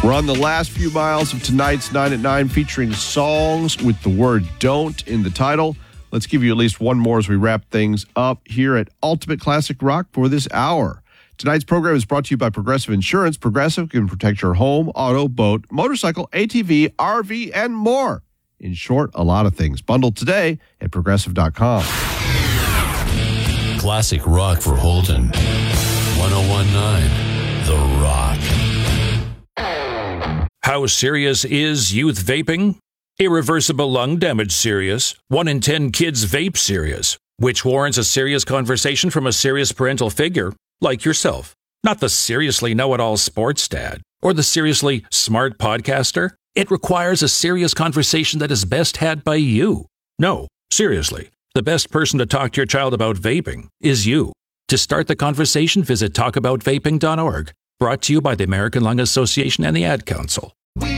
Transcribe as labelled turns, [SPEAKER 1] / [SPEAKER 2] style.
[SPEAKER 1] We're on the last few miles of tonight's 9 at 9 featuring songs with the word don't in the title. Let's give you at least one more as we wrap things up here at Ultimate Classic Rock for this hour. Tonight's program is brought to you by Progressive Insurance. Progressive can protect your home, auto, boat, motorcycle, ATV, RV, and more. In short, a lot of things. Bundled today at Progressive.com.
[SPEAKER 2] Classic rock for Holton. 1019 The Rock.
[SPEAKER 3] How serious is youth vaping? Irreversible lung damage serious. 1 in 10 kids vape serious, which warrants a serious conversation from a serious parental figure like yourself. Not the seriously know-it-all sports dad or the seriously smart podcaster. It requires a serious conversation that is best had by you. No, seriously, the best person to talk to your child about vaping is you. To start the conversation, visit talkaboutvaping.org. Brought to you by the American Lung Association and the Ad Council.